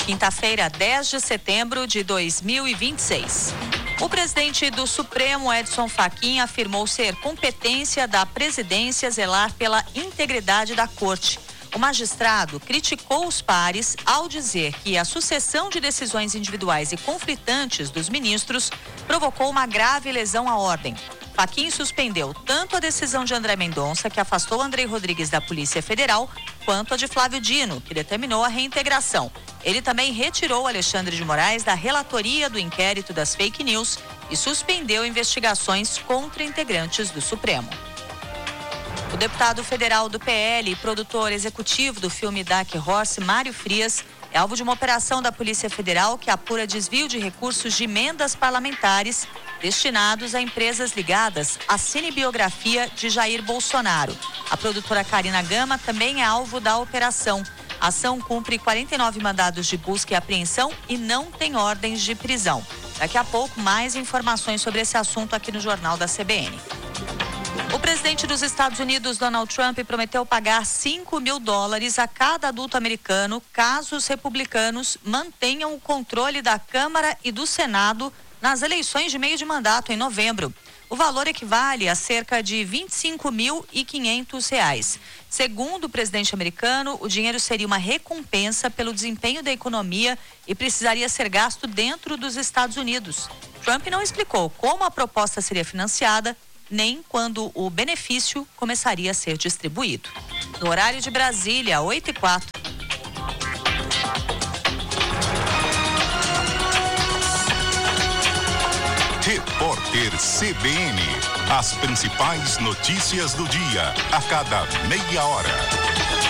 Quinta-feira, 10 de setembro de 2026. O presidente do Supremo, Edson Fachin, afirmou ser competência da presidência zelar pela integridade da corte. O magistrado criticou os pares ao dizer que a sucessão de decisões individuais e conflitantes dos ministros provocou uma grave lesão à ordem. Fachin suspendeu tanto a decisão de André Mendonça, que afastou Andrei Rodrigues da Polícia Federal, quanto a de Flávio Dino, que determinou a reintegração. Ele também retirou Alexandre de Moraes da relatoria do inquérito das fake news e suspendeu investigações contra integrantes do Supremo. O deputado federal do PL e produtor executivo do filme Dark Horse, Mário Frias, é alvo de uma operação da Polícia Federal que apura desvio de recursos de emendas parlamentares destinados a empresas ligadas à cinebiografia de Jair Bolsonaro. A produtora Karina Gama também é alvo da operação. A ação cumpre 49 mandados de busca e apreensão e não tem ordens de prisão. Daqui a pouco, mais informações sobre esse assunto aqui no Jornal da CBN. O presidente dos Estados Unidos, Donald Trump, prometeu pagar $5 mil a cada adulto americano caso os republicanos mantenham o controle da Câmara e do Senado nas eleições de meio de mandato em novembro. O valor equivale a cerca de R$25.500. Segundo o presidente americano, o dinheiro seria uma recompensa pelo desempenho da economia e precisaria ser gasto dentro dos Estados Unidos. Trump não explicou como a proposta seria financiada, nem quando o benefício começaria a ser distribuído. No horário de Brasília, 8h04. Repórter CBN. As principais notícias do dia, a cada meia hora.